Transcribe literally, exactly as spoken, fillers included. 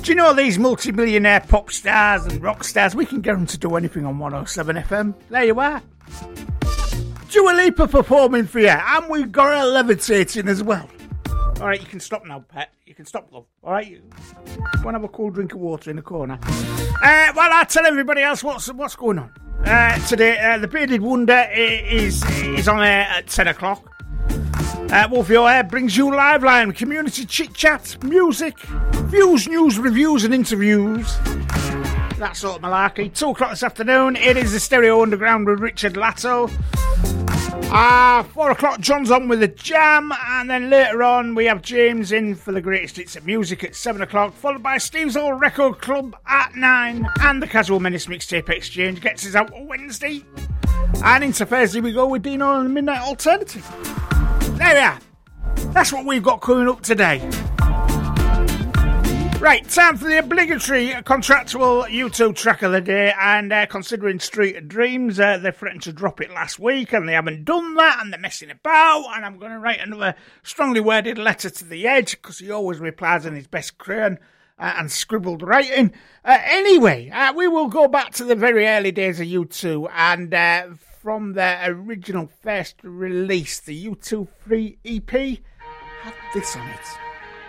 Do you know these multi-millionaire pop stars and rock stars? We can get them to do anything on one oh seven F M. There you are. Dua Lipa performing for you, and we've got her levitating as well. All right, you can stop now, pet. You can stop, love. All right, you want to have a cool drink of water in the corner. Uh, well, I'll tell everybody else what's what's going on. Uh, today, uh, the Bearded Wonder is is on air at ten o'clock. Uh, Wolf Your Hair brings you live line, community chit chat, music, views, news, reviews, and interviews. That sort of malarkey. Two o'clock this afternoon. It is the Stereo Underground with Richard Latto. Ah, four o'clock, John's on with the jam, and then later on we have James in for the greatest hits of music at seven o'clock, followed by Steve's Old Record Club at nine, and the Casual Menace Mixtape Exchange gets us out on Wednesday, and into Thursday we go with Dino and the Midnight Alternative. There we are. That's what we've got coming up today. Right, time for the obligatory contractual YouTube track of the day, and uh, considering Street of Dreams, uh, they threatened to drop it last week, and they haven't done that, and they're messing about, and I'm going to write another strongly worded letter to the Edge, because he always replies in his best crayon uh, and scribbled writing. Uh, anyway, uh, we will go back to the very early days of U two, and uh, from their original first release, the U two three E P had this on it.